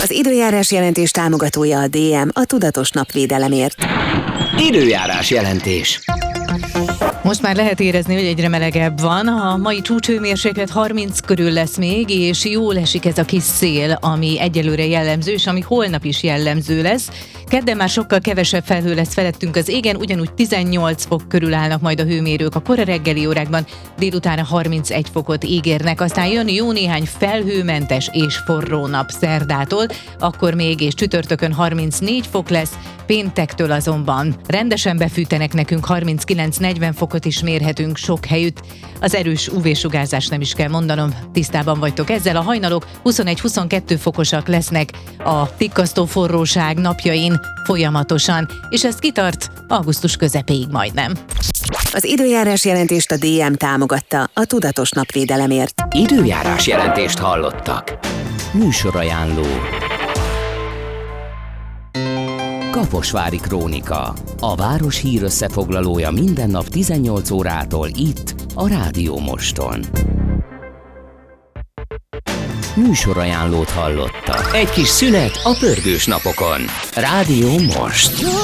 Az időjárás jelentés támogatója a DM, a tudatos napvédelemért. Időjárás jelentés. Most már lehet érezni, hogy egyre melegebb van. A mai csúcshőmérséklet 30 körül lesz még, és jól esik ez a kis szél, ami egyelőre jellemző, és ami holnap is jellemző lesz. Kedden már sokkal kevesebb felhő lesz felettünk az égen, ugyanúgy 18 fok körül állnak majd a hőmérők a kora reggeli órákban, délután 31 fokot ígérnek. Aztán jön jó néhány felhőmentes és forró nap szerdától, akkor még és csütörtökön 34 fok lesz, péntektől azonban rendesen befűtenek nekünk, 39-40 fokot is mérhetünk sok helyütt. Az erős UV-sugárzás nem is kell mondanom, tisztában vagytok ezzel. A hajnalok 21-22 fokosak lesznek a tikkasztó forróság napjain folyamatosan, és ez kitart augusztus közepéig majdnem. Az időjárás jelentést a DM támogatta, a tudatos napvédelemért. Időjárás jelentést hallottak. Műsorajánló. Kaposvári Krónika. A város hír összefoglalója minden nap 18 órától itt, a Rádió Moston. Műsorajánlót hallottak. Egy kis szünet a pörgős napokon. Rádió Most.